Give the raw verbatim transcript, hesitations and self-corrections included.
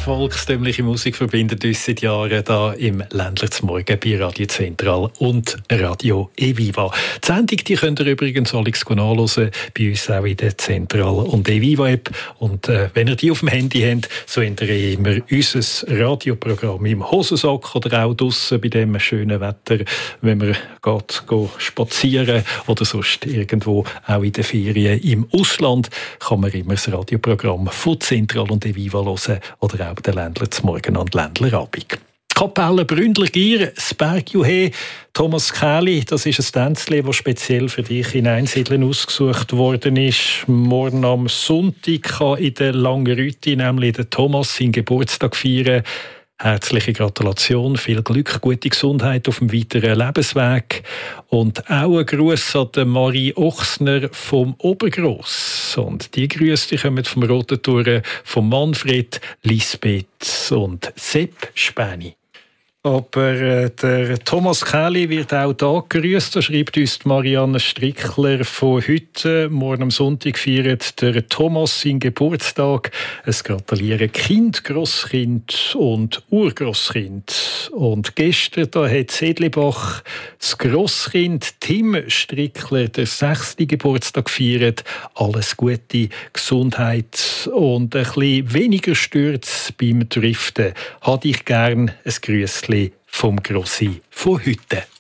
volkstümliche Musik verbindet uns seit Jahren hier im Ländler zum Morgen bei Radio Zentral und Radio Eviva. Die Sendung die könnt ihr übrigens alles nachhören, bei uns auch in der Zentral- und Eviva-App. Und äh, wenn ihr die auf dem Handy habt, so habt ihr immer unser Radioprogramm im Hosensack oder auch draussen bei dem schönen Wetter, wenn man geht, geht spazieren oder sonst irgendwo auch in den Ferien im Ausland, kann man immer das Radioprogramm von Zentral und Eviva hören oder auch den Ländler zum Morgen und Ländler Abend. Kapelle Bründler-Gier, das Bergjuhe, Thomas Kähli, das ist ein Tänzchen, das speziell für dich in Einsiedeln ausgesucht worden ist. Morgen am Sonntag kann in der Langerütti nämlich der Thomas seinen Geburtstag feiern. Herzliche Gratulation, viel Glück, gute Gesundheit auf dem weiteren Lebensweg. Und auch ein Gruß an die Marie Ochsner vom Obergross. Und die Grüße kommen vom Roten Tor von Manfred, Lisbeth und Sepp Späni. Aber äh, der Thomas Kähli wird auch da gegrüßt. Da schreibt uns die Marianne Strickler von heute. Morgen am Sonntag feiert der Thomas seinen Geburtstag. Es gratulieren Kind, Grosskind und Urgrosskind. Und gestern da hat Sedlibach das Grosskind Tim Strickler den sechsten Geburtstag gefeiert. Alles Gute, Gesundheit und ein bisschen weniger Stürze beim Driften. Hatte ich gern ein Grüßchen vom Grossi von heute.